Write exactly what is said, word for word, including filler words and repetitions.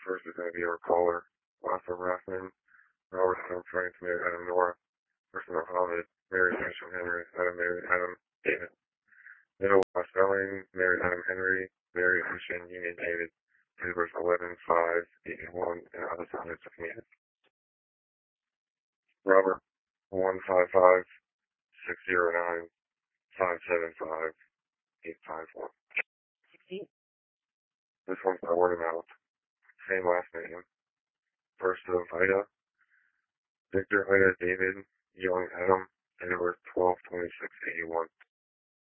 first is going to be our caller, Arthur Rathman, Robert Adam Frank, Mary Adam Nora, Person Mohammed, Mary Bishop Henry, Adam Mary Adam David. Middle spelling, Mary Adam Henry, Mary Ocean Union David, Papers eleven, five, eight, one, and other subjects of meeting. Robert, one five five, six zero nine, five seven five, eight five one. This one's by word of mouth. Same last name. First of Ida, Victor Ida David, Young Adam, Edward twelve twenty-six eighty-one.